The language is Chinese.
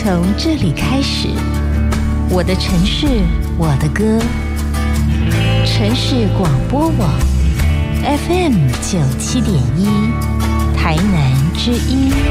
从这里开始，我的城市，我的歌。城市广播网 FM 97.1，台南之音。